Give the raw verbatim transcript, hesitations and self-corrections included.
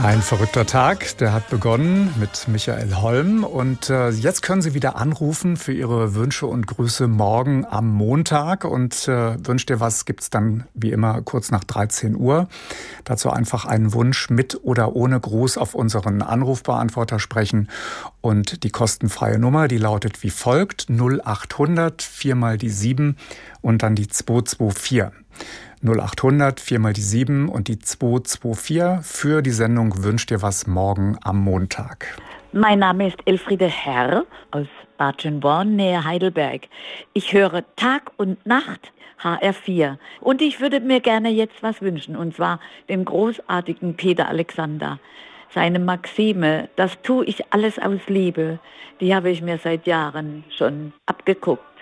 Ein verrückter Tag, der hat begonnen mit Michael Holm und äh, jetzt können Sie wieder anrufen für Ihre Wünsche und Grüße morgen am Montag und äh, wünscht ihr was, gibt's dann wie immer kurz nach dreizehn Uhr. Dazu einfach einen Wunsch mit oder ohne Gruß auf unseren Anrufbeantworter sprechen und die kostenfreie Nummer, die lautet wie folgt: null achthundert vier mal die sieben und dann die zwei zwei vier. null achthundert vier mal die sieben und die zwei zwei vier für die Sendung Wünscht ihr was morgen am Montag. Mein Name ist Elfriede Herr aus Bad Schönborn, nähe Heidelberg. Ich höre Tag und Nacht H R vier und ich würde mir gerne jetzt was wünschen, und zwar dem großartigen Peter Alexander. Seine Maxime, das tue ich alles aus Liebe, die habe ich mir seit Jahren schon abgeguckt.